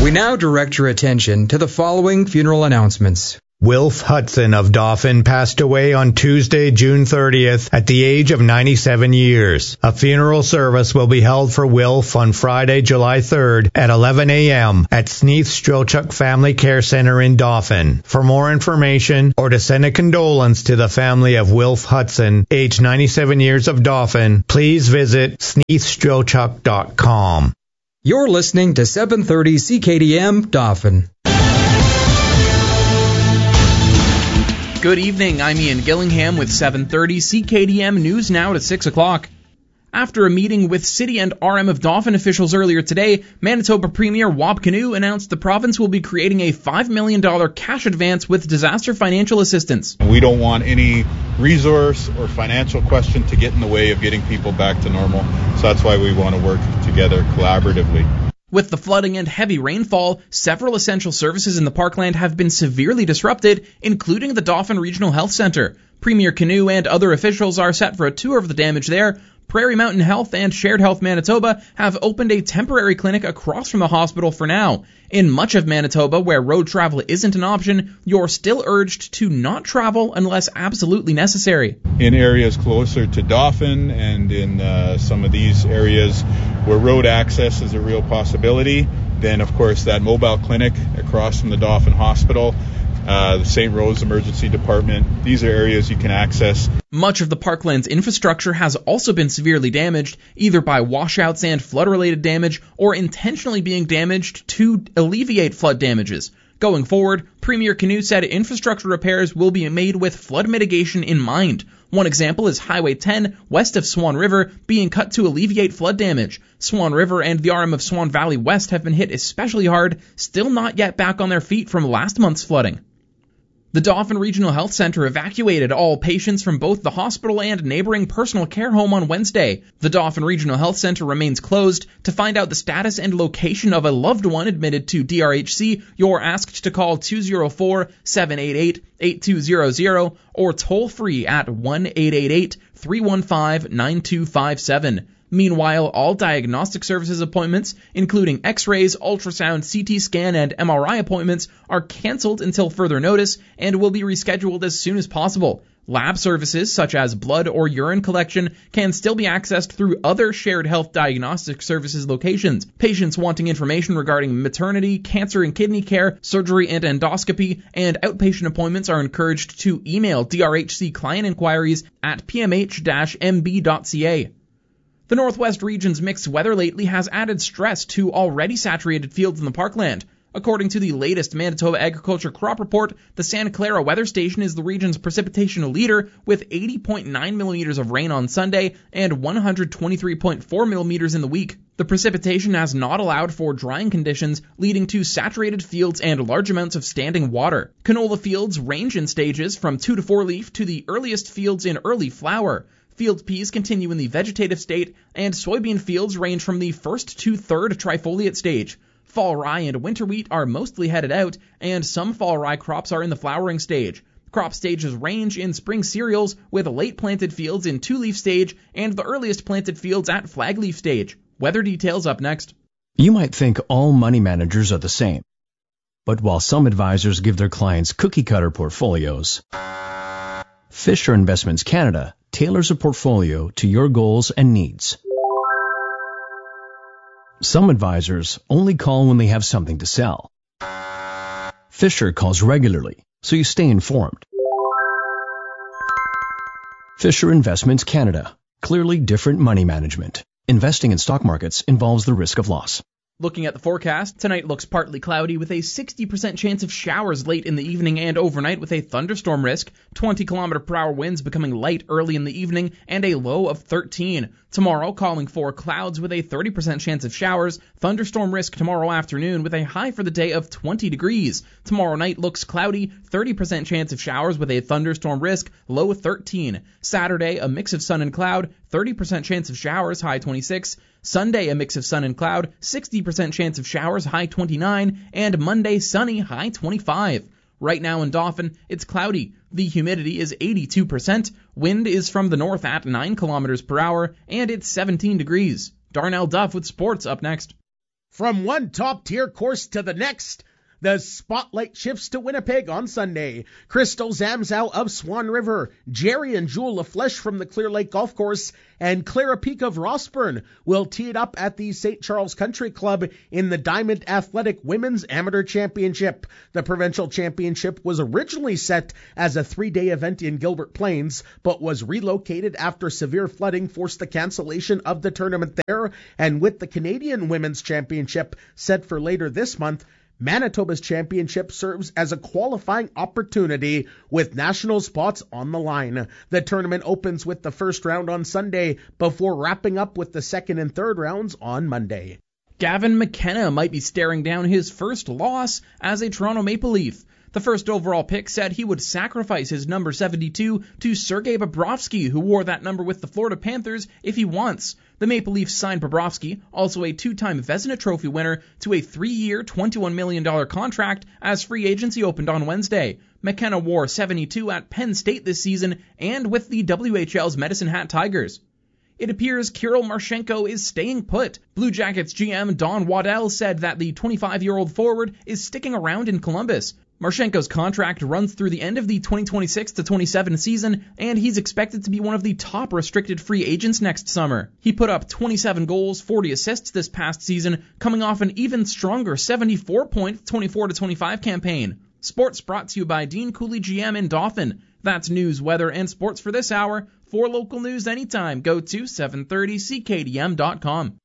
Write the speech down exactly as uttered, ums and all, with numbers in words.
We now direct your attention to the following funeral announcements. Wilf Hudson of Dauphin passed away on Tuesday, June thirtieth, at the age of ninety-seven years. A funeral service will be held for Wilf on Friday, July third at eleven a.m. at Sneath Strelchuk Family Care Center in Dauphin. For more information or to send a condolence to the family of Wilf Hudson, age ninety-seven years of Dauphin, please visit sneath strelchuk dot com. You're listening to seven thirty C K D M Dauphin. Good evening, I'm Ian Gillingham with seven thirty C K D M News now at six o'clock. After a meeting with City and R M of Dauphin officials earlier today, Manitoba Premier Wab Kinew announced the province will be creating a five million dollars cash advance with disaster financial assistance. We don't want any resource or financial question to get in the way of getting people back to normal, so that's why we want to work together collaboratively. With the flooding and heavy rainfall, several essential services in the parkland have been severely disrupted, including the Dauphin Regional Health Centre. Premier Kinew and other officials are set for a tour of the damage there. Prairie Mountain Health and Shared Health Manitoba have opened a temporary clinic across from the hospital for now. In much of Manitoba, where road travel isn't an option, you're still urged to not travel unless absolutely necessary. In areas closer to Dauphin and in uh, some of these areas where road access is a real possibility, then of course that mobile clinic across from the Dauphin Hospital, uh, the Saint Rose Emergency Department, these are areas you can access. Much of the parkland's infrastructure has also been severely damaged, either by washouts and flood-related damage or intentionally being damaged to alleviate flood damages. Going forward, Premier Kinew said infrastructure repairs will be made with flood mitigation in mind. One example is Highway ten, west of Swan River, being cut to alleviate flood damage. Swan River and the arm of Swan Valley West have been hit especially hard, still not yet back on their feet from last month's flooding. The Dauphin Regional Health Centre evacuated all patients from both the hospital and neighbouring personal care home on Wednesday. The Dauphin Regional Health Centre remains closed. To find out the status and location of a loved one admitted to D R H C, you're asked to call two oh four, seven eight eight, eight two zero zero or toll free at one eight eight eight, three one five, nine two five seven. Meanwhile, all diagnostic services appointments, including x-rays, ultrasound, C T scan, and M R I appointments, are cancelled until further notice and will be rescheduled as soon as possible. Lab services, such as blood or urine collection, can still be accessed through other shared health diagnostic services locations. Patients wanting information regarding maternity, cancer and kidney care, surgery and endoscopy, and outpatient appointments are encouraged to email D R H C client inquiries at p m h dash m b dot c a. The Northwest region's mixed weather lately has added stress to already saturated fields in the parkland. According to the latest Manitoba Agriculture Crop Report, the Santa Clara Weather Station is the region's precipitation leader with eighty point nine millimeters of rain on Sunday and one hundred twenty-three point four millimeters in the week. The precipitation has not allowed for drying conditions, leading to saturated fields and large amounts of standing water. Canola fields range in stages from two to four leaf to the earliest fields in early flower. Field peas continue in the vegetative state, and soybean fields range from the first to third trifoliate stage. Fall rye and winter wheat are mostly headed out, and some fall rye crops are in the flowering stage. Crop stages range in spring cereals, with late planted fields in two-leaf stage and the earliest planted fields at flag-leaf stage. Weather details up next. You might think all money managers are the same. But while some advisors give their clients cookie-cutter portfolios, Fisher Investments Canada tailors a portfolio to your goals and needs. Some advisors only call when they have something to sell. Fisher calls regularly, so you stay informed. Fisher Investments Canada. Clearly different money management. Investing in stock markets involves the risk of loss. Looking at the forecast, tonight looks partly cloudy with a sixty percent chance of showers late in the evening and overnight with a thunderstorm risk, twenty kilometer per hour winds becoming light early in the evening, and a low of thirteen. Tomorrow, calling for clouds with a thirty percent chance of showers, thunderstorm risk tomorrow afternoon with a high for the day of twenty degrees. Tomorrow night looks cloudy, thirty percent chance of showers with a thunderstorm risk, low thirteen. Saturday, a mix of sun and cloud, thirty percent chance of showers, high twenty-six. Sunday, a mix of sun and cloud, sixty percent chance of showers, high twenty-nine, and Monday, sunny, high twenty-five. Right now in Dauphin, it's cloudy. The humidity is eighty-two percent, wind is from the north at nine kilometers per hour, and it's seventeen degrees. Darnell Duff with sports up next. From one top-tier course to the next, the spotlight shifts to Winnipeg on Sunday. Crystal Zamzow of Swan River, Jerry and Jewel LaFleche from the Clear Lake Golf Course, and Clara Peak of Rossburn will tee it up at the Saint Charles Country Club in the Diamond Athletic Women's Amateur Championship. The provincial championship was originally set as a three-day event in Gilbert Plains, but was relocated after severe flooding forced the cancellation of the tournament there, and with the Canadian Women's Championship set for later this month, Manitoba's championship serves as a qualifying opportunity with national spots on the line. The tournament opens with the first round on Sunday before wrapping up with the second and third rounds on Monday. Gavin McKenna might be staring down his first loss as a Toronto Maple Leaf. The first overall pick said he would sacrifice his number seventy-two to Sergei Bobrovsky, who wore that number with the Florida Panthers, if he wants. The Maple Leafs signed Bobrovsky, also a two-time Vezina Trophy winner, to a three-year, twenty-one million dollars contract as free agency opened on Wednesday. McKenna wore seventy-two at Penn State this season and with the W H L's Medicine Hat Tigers. It appears Kirill Marchenko is staying put. Blue Jackets G M Don Waddell said that the twenty-five-year-old forward is sticking around in Columbus. Marchenko's contract runs through the end of the twenty twenty-six to twenty-seven season, and he's expected to be one of the top restricted free agents next summer. He put up twenty-seven goals, forty assists this past season, coming off an even stronger seventy-four point twenty-four to twenty-five campaign. Sports brought to you by Dean Cooley G M in Dauphin. That's news, weather, and sports for this hour. For local news anytime, go to seven thirty C K D M dot com.